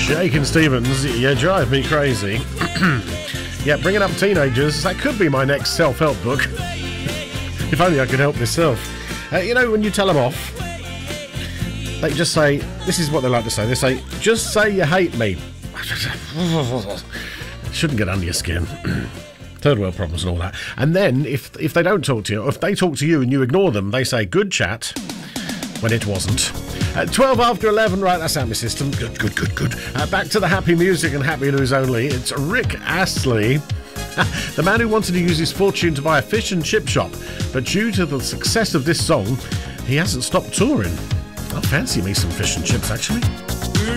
Shakin' Stevens, you drive me crazy. Yeah, bringing up teenagers, that could be my next self-help book. If only I could help myself. You know, when you tell them off, they just say, this is what they like to say, they say, just say you hate me. Shouldn't get under your skin. Third world problems and all that. And then, if they don't talk to you, or if they talk to you and you ignore them, they say, good chat, when it wasn't. 12 after 11, right, that's out my system. Good. Back to the happy music and happy news only. It's Rick Astley, the man who wanted to use his fortune to buy a fish and chip shop, but due to the success of this song, he hasn't stopped touring. I fancy me some fish and chips, actually.